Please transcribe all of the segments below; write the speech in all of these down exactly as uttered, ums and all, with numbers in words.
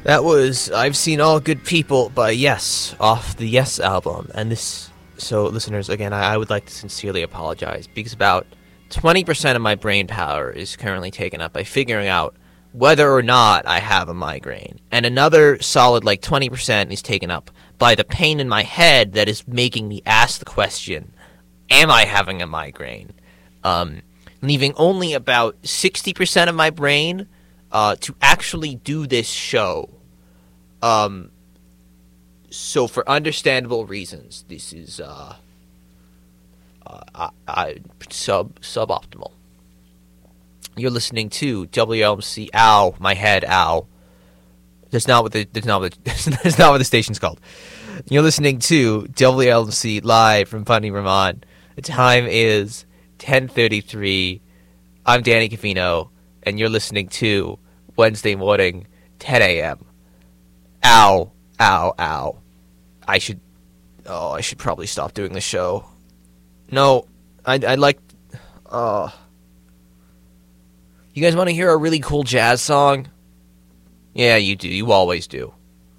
That was I've Seen All Good People by Yes, off the Yes album. And this, so listeners, again, I, I would like to sincerely apologize, because about twenty percent of my brain power is currently taken up by figuring out whether or not I have a migraine. And another solid, like, twenty percent is taken up by the pain in my head that is making me ask the question, am I having a migraine? Um, leaving only about sixty percent of my brain uh, to actually do this show. Um, so for understandable reasons, this is uh, uh, I, I, sub suboptimal. You're listening to W L M C. Ow, my head, ow. That's not what the that's not what the, that's not what the station's called. You're listening to W L M C live from Putney, Vermont. The time is ten thirty-three. I'm Danny Cavino, and you're listening to Wednesday morning, ten a.m. Ow, ow, ow. I should, oh, I should probably stop doing the show. No, I'd, I'd like, oh. You guys want to hear a really cool jazz song? Yeah, you do. You always do.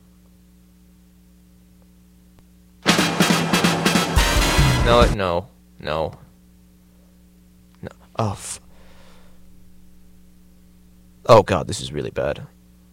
No, no, no. No. Oh, f- oh God, this is really bad.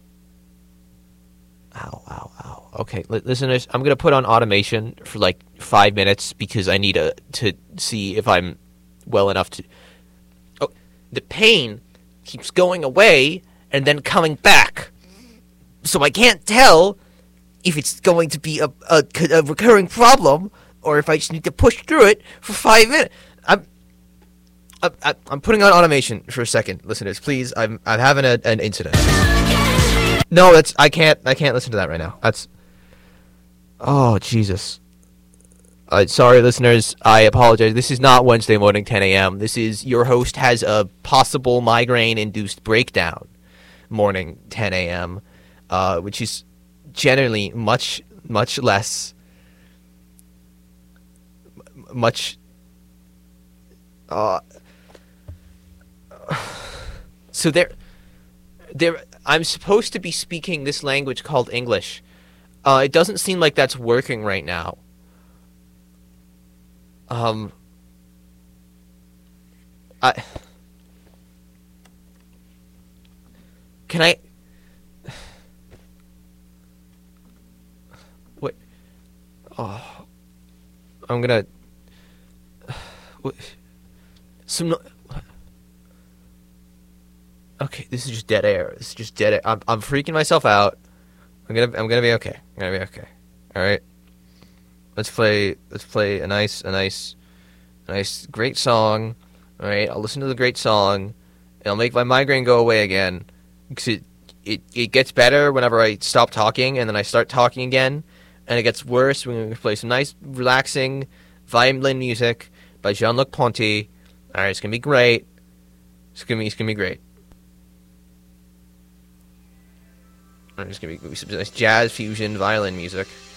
Ow, ow, ow. Okay, li- listeners, I'm going to put on automation for like five minutes because I need a, to see if I'm well enough to... Oh, the pain keeps going away and then coming back. So I can't tell if it's going to be a, a, a recurring problem or if I just need to push through it for five minutes. I'm... I, I'm putting on automation for a second, listeners. Please, I'm I'm having a, an incident. No, that's I can't I can't listen to that right now. That's oh Jesus. Uh, sorry, listeners. I apologize. This is not Wednesday morning, ten a.m. This is your host has a possible migraine-induced breakdown, morning, ten a.m., uh, which is generally much much less, much. Uh, so there, there. I'm supposed to be speaking this language called English. Uh, it doesn't seem like that's working right now. Um, I can I. What? Oh, I'm gonna. What? Some. No- Okay, this is just dead air. This is just dead air. I'm I'm freaking myself out. I'm gonna I'm gonna be okay. I'm gonna be okay. All right. Let's play. Let's play a nice a nice, a nice great song. All right. I'll listen to the great song, and I'll make my migraine go away again. Because it it it gets better whenever I stop talking, and then I start talking again, and it gets worse when we play some nice relaxing violin music by Jean-Luc Ponty. All right. It's gonna be great. It's gonna be it's gonna be great. It's going to be some nice jazz fusion violin music.